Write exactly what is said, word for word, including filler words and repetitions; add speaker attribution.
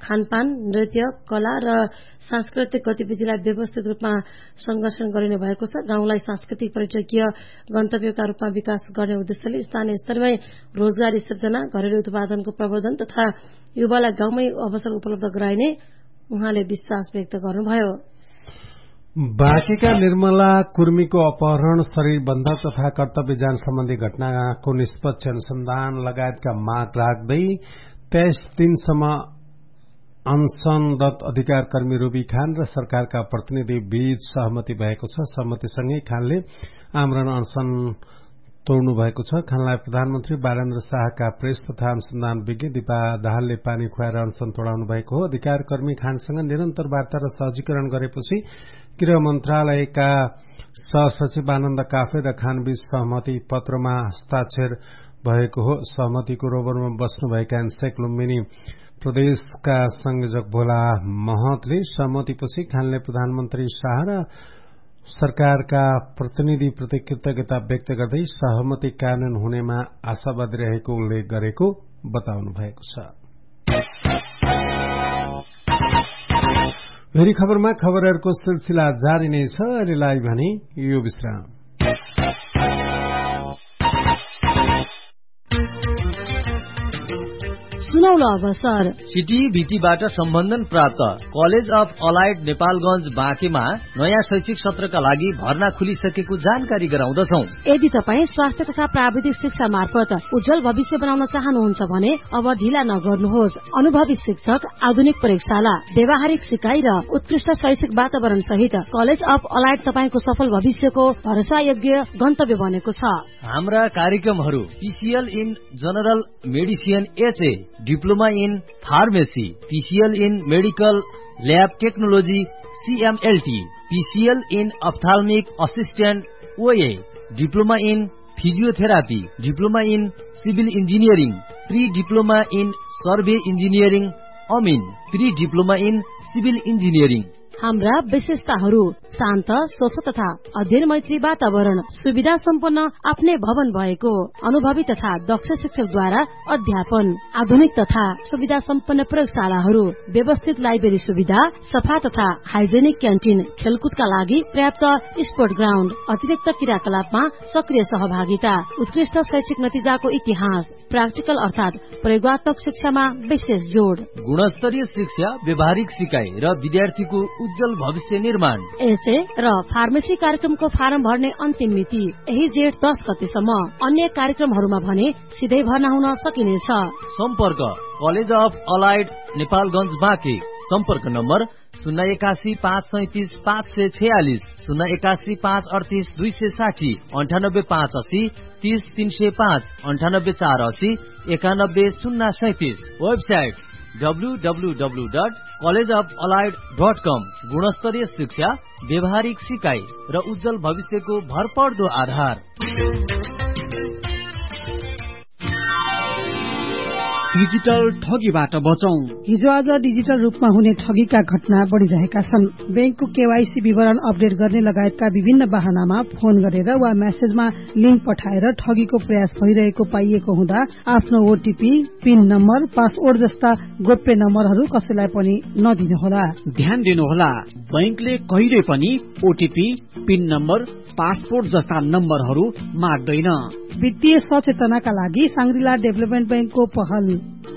Speaker 1: खानपान, नृत्य, कला र सांस्कृतिक गतिविधिलाई व्यवस्थित रूपमा संरक्षण गरिने भएको छ। गाउँलाई सांस्कृतिक पर्यटकीय गन्तव्यका रूपमा विकास गर्ने उद्देश्यले स्थानीय स्तरमै रोजगारी सृजना, घरेलु उत्पादनको प्रवर्धन तथा युवालाई गाउँमै अवसर उपलब्ध गराइने उहाँले विश्वास व्यक्त गर्नुभयो।
Speaker 2: बाँकेका निर्मला कुर्मीको अपहरण, शरीर बन्ध तथा कर्तव्य जान सम्बन्धी घटनाको निष्पक्ष अनुसन्धान लगायतका माग राख्दै तेइस दिनसम्म अनशनरत अधिकार कर्मी रूबी खान र सरकारका प्रतिनिधि बीच सहमति भएको छ। सहमतिसँगै खानले आमरण अनशन तोड्नु भएको छ। खानलाई प्रधानमन्त्री बालेन्द्र शाहका प्रेस तथा अनुसन्धान विज्ञ दिपा दाहालले पानी खुवाएर अनशन तोडाउनु भएको हो। अधिकार कर्मी खानसँग निरन्तर वार्ता र सहजीकरण गरेपछि गृह मन्त्रालयका सहसचिव आनन्द काफले र खानबीच सहमति पत्रमा हस्ताक्षर भएको हो। सहमतिको रोबरमा बस्नुभएका एनसेक लुम्बिनी प्रदेशका संयोजक भोला महतले सहमतिपछि खानले प्रधानमन्त्री शाह र सरकारका प्रतिनिधिप्रति कृतज्ञता व्यक्त गर्दै सहमति कार्यान्वयन हुनेमा आशावादी रहेको उल्लेख गरेको बताउनु भएको छ। फेरि खबरमा खबरहरूको सिलसिला जारी नै छ। अहिलेलाई भने यो विश्राम।
Speaker 1: सुनौलो अवसर
Speaker 3: सिटीभिटीबाट सम्बन्धन प्राप्त कलेज अफ अलाइड नेपालगंज बाँकेमा नयाँ शैक्षिक सत्रका लागि भर्ना खुलिसकेको जानकारी गराउँदछौ।
Speaker 1: यदि तपाईँ स्वास्थ्य तथा प्राविधिक शिक्षा मार्फत उज्जवल भविष्य बनाउन चाहनुहुन्छ भने अब ढिला नगर्नुहोस्। अनुभवी शिक्षक, आधुनिक प्रयोगशाला, व्यावहारिक सिकाइ र उत्कृष्ट शैक्षिक वातावरण सहित कलेज अफ अलाइड तपाईँको सफल भविष्यको भरोसायोग्य गन्तव्य बनेको छ।
Speaker 3: हाम्रा कार्यक्रमहरू PCL in general medicine HA, diploma in pharmacy, PCL in medical lab technology सीएमएलटी, PCL in अप्थाल्मिक assistant ओए, diploma in physiotherapy, diploma in civil engineering, pre diploma in survey engineering Amin, pre diploma in civil engineering.
Speaker 1: हाम्रा विशेषताहरू शान्त, स्वच्छ तथा अध्ययन मैत्री वातावरण, सुविधा सम्पन्न आफ्नै भवन भएको, अनुभवी तथा दक्ष शिक्षकद्वारा अध्यापन, आधुनिक तथा सुविधा सम्पन्न प्रयोगशालाहरू, व्यवस्थित लाइब्रेरी सुविधा, सफा तथा हाइजेनिक क्यान्टिन, खेलकुदका लागि पर्याप्त स्पोर्ट ग्राउण्ड, अतिरिक्त क्रियाकलापमा सक्रिय सहभागिता, उत्कृष्ट शैक्षिक नतिजाको इतिहास, प्राक्टिकल अर्थात प्रयोगात्मक शिक्षामा विशेष जोड,
Speaker 3: गुणस्तरीय शिक्षा, व्यावहारिक सिकाइ र विद्यार्थीको उज्जवल भविष्य निर्माण।
Speaker 1: एचए र फार्मेसी कार्यक्रमको फारम भर्ने अन्तिम मिति यही जेठ दस गतेसम्म। अन्य कार्यक्रमहरूमा भने सिधै भर्ना हुन सकिनेछ।
Speaker 3: सम्पर्क college of allied Nepalganj Banke. सम्पर्क नम्बर शून्य एकासी पाँच सैतिस पाँच सय छयालिस, शून्य एकासी पाँच अडतिस दुई सय साठी, अन्ठानब्बे पाँच असी तीस तीन सय पाँच, अन्ठानब्बे चार असी एकानब्बे शून्य सैतिस। Website W W W dot college of allied dot कम। गुणस्तरीय शिक्षा, व्यावहारिक सिकाइ र उज्जवल भविष्यको भरपर्दो आधार।
Speaker 4: डिजिटल ठगीबाट बचौं।
Speaker 5: हिजो आज डिजिटल रूपमा हुने ठगीका घटना बढ़िरहेका छन्। बैंकको केवाईसी विवरण अपडेट गर्ने लगायतका विभिन्न बहानामा फोन गरेर वा मेसेजमा लिंक पठाएर ठगीको प्रयास भइरहेको पाइएको हुँदा आफ्नो ओटीपी, पिन नम्बर, पासवर्ड जस्ता गोप्य नम्बरहरू कसैलाई पनि नदिनुहोला।
Speaker 4: ध्यान दिनुहोला, बैंकले कहिले पनि ओटीपी, पिन नम्बर, पासपोर्ट जस्ता नम्बरहरू माग्दैन।
Speaker 5: वित्तीय सचेतनाका लागि सांग्रिला डेभलपमेन्ट बैंकको पहल।